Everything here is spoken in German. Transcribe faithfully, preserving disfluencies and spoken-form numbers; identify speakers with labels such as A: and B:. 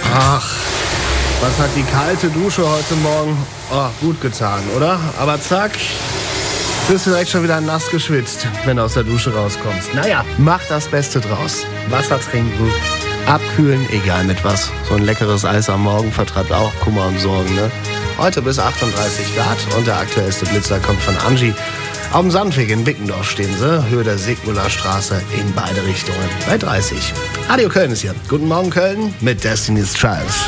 A: Ach, was hat die kalte Dusche heute Morgen oh, gut getan, oder? Aber zack, bist du direkt schon wieder nass geschwitzt, wenn du aus der Dusche rauskommst. Naja, mach das Beste draus. Wasser trinken, abkühlen, egal mit was. So ein leckeres Eis am Morgen vertreibt auch Kummer und Sorgen, ne? Heute bis achtunddreißig Grad und der aktuellste Blitzer kommt von Angie. Auf dem Sandweg in Bickendorf stehen sie, Höhe der Sigmuller Straße in beide Richtungen bei dreißig. Radio Köln ist hier. Guten Morgen Köln mit Destiny's Child.